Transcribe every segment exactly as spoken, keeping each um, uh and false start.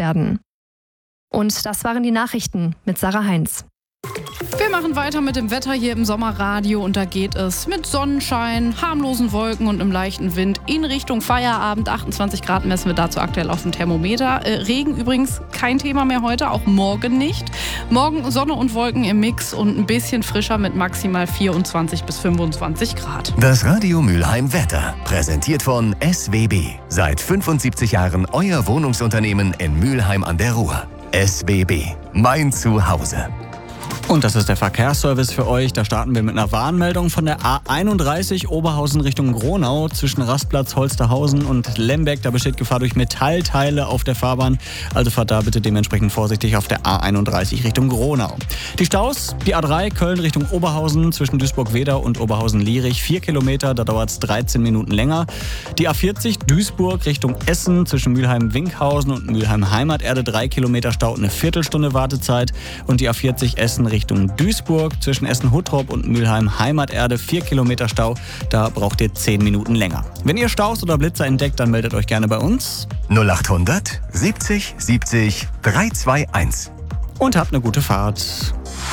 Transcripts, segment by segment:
werden. Und das waren die Nachrichten mit Sarah Heinz. Wir machen weiter mit dem Wetter hier im Sommerradio und da geht es mit Sonnenschein, harmlosen Wolken und einem leichten Wind in Richtung Feierabend. achtundzwanzig Grad messen wir dazu aktuell auf dem Thermometer. Äh, Regen übrigens kein Thema mehr heute, auch morgen nicht. Morgen Sonne und Wolken im Mix und ein bisschen frischer mit maximal vierundzwanzig bis fünfundzwanzig Grad. Das Radio Mülheim Wetter, präsentiert von S W B. Seit fünfundsiebzig Jahren euer Wohnungsunternehmen in Mülheim an der Ruhr. S W B, mein Zuhause. Und das ist der Verkehrsservice für euch. Da starten wir mit einer Warnmeldung von der A einunddreißig Oberhausen Richtung Gronau zwischen Rastplatz Holsterhausen und Lemberg. Da besteht Gefahr durch Metallteile auf der Fahrbahn. Also fahrt da bitte dementsprechend vorsichtig auf der A einunddreißig Richtung Gronau. Die Staus, die A drei Köln Richtung Oberhausen zwischen Duisburg-Wedau und Oberhausen-Lierich. Vier Kilometer, da dauert es dreizehn Minuten länger. Die A vierzig Duisburg Richtung Essen zwischen Mülheim-Winkhausen und Mülheim-Heimaterde. Drei Kilometer Stau, eine Viertelstunde Wartezeit. Und die A vierzig Essen Richtung Duisburg zwischen Essen-Huttrop und Mülheim-Heimaterde. Vier Kilometer Stau, da braucht ihr zehn Minuten länger. Wenn ihr Staus oder Blitzer entdeckt, dann meldet euch gerne bei uns. null achthundert siebzig siebzig dreihunderteinundzwanzig. Und habt eine gute Fahrt.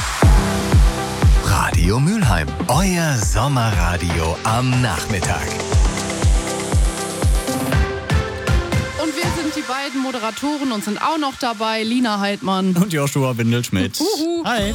Radio Mülheim, euer Sommerradio am Nachmittag. Und wir sind die beiden Moderatoren und sind auch noch dabei, Lina Heidmann Und Joshua Windelschmidt. Uhu. Hi.